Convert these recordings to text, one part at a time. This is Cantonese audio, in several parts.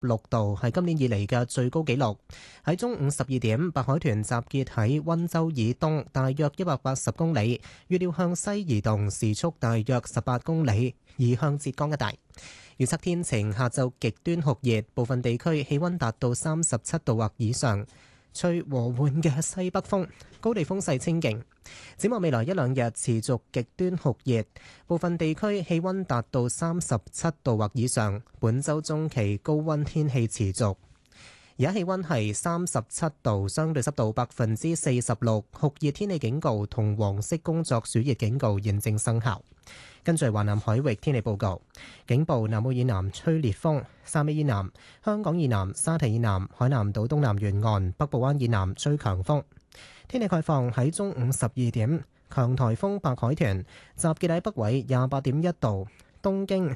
度，係今年以嚟嘅最高紀錄。喺中午12點，白海豚集結喺溫州以東大約180公里，預料向西移動，時速大約18公里，移向浙江一帶。預測天晴，下晝極端酷熱，部分地區氣溫達到37度或以上，吹和緩嘅西北風，高地風勢清勁。展望未來一兩日持續極端酷熱，部分地區氣溫達到37度或以上。本週中期高溫天氣持續。而家氣溫係37度，相對濕度46%，酷熱天氣警告同黃色工作暑熱警告現正生效。跟住華南海域天氣報告，警報：南澳以南吹烈風，汕尾以南、香港以南、沙堤以南、海南島東南沿岸、北部灣以南吹強風。天氣概況：喺中午12點，強颱風白海豚集結喺北緯28.1度、東經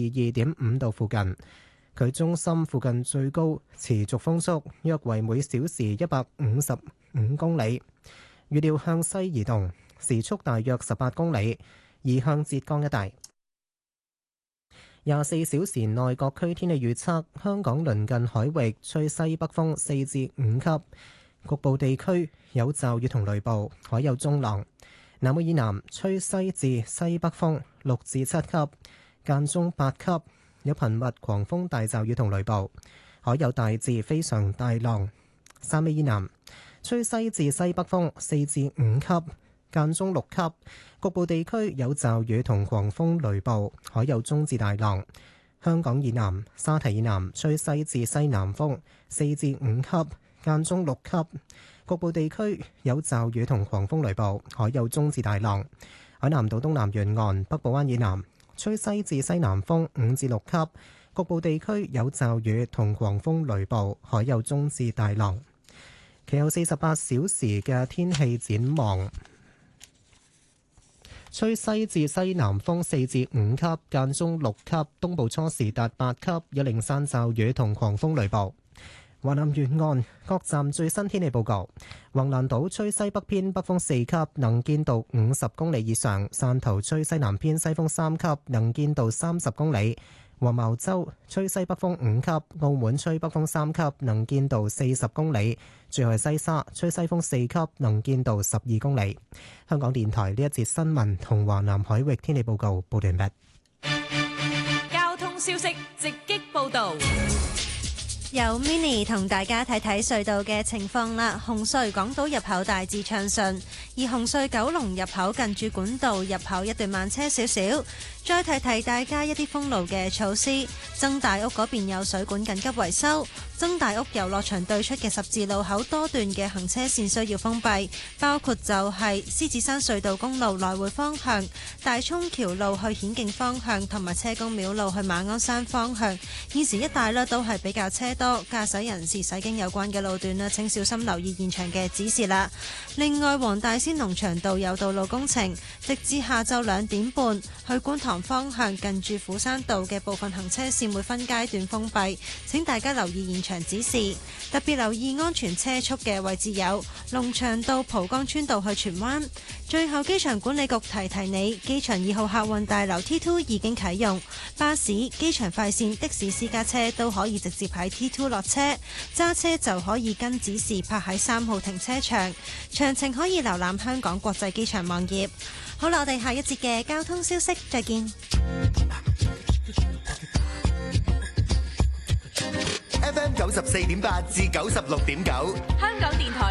122.5度附近。佢中心附近最高持續風速約為每小時155公里，預料向西移動，時速大約18公里，移向浙江一帶。24小時內各區天氣預測：香港鄰近海域吹西北風4至5級，局部地區有驟雨同雷暴，海有中浪。南澳以南吹西至西北風6至7級，間中8級。有頻密狂風大驟雨同雷暴，海有大至非常大浪。汕尾以南吹西至西北風4至5級，間中6級，局部地區有驟雨同狂風雷暴，海有中至大浪。香港以南沙堤以南吹西至西南風4至5級，間中6級，局部地區有驟雨同狂風雷暴，海有中至大浪。海南島東南沿岸、北部灣以南吹西至西南風5至6級，局部地區有驟雨同狂風雷暴，海有中至大浪。其後48小時嘅天氣展望：吹西至西南風4至5級，間中6級，東部初時達8級，有零散驟雨同狂風雷暴。華南沿岸各站最新天氣報告：橫瀾島吹西北偏北風4級，能見度50公里以上；汕頭吹西南偏西風3級，能見度30公里；黃茅洲吹西北風5級，澳門吹北風3級，能見度40公里；最後係西沙吹西風4級，能見度12公里。香港電台呢一節新聞同華南海域天氣報告報完畢。 交通消息直擊報導。 由 Mini 同大家睇睇隧道嘅情況啦。紅隧港島入口大致暢順，而紅隧九龍入口近住管道入口一段慢車少少。再提提大家一啲封路嘅措施，曾大屋嗰邊有水管緊急維修，曾大屋遊樂場對出嘅十字路口多段嘅行車線需要封閉，包括就係獅子山隧道公路來回方向、大涌橋路去顯徑方向同埋車公廟路去馬鞍山方向。現時一帶都係比較車多，駕駛人士駛經有關嘅路段請小心留意現場嘅指示啦。另外，黃大仙農場道有道路工程，直至下晝2點半，去觀塘方向近住虎山道嘅部分行車線會分階段封閉，請大家留意現場指示，特別留意安全車速嘅位置有龍翔道、蒲崗村道去荃灣。最後，機場管理局提提你，機場2號客運大樓 T2 已經啟用，巴士、機場快線、的士私家車都可以直接喺 T2 落車，揸車就可以跟指示泊喺3號停車場。詳情可以瀏覽香港國際機場網頁。好啦，我哋下一節嘅交通消息再見。 FM 94.8至96.9， 香港電台。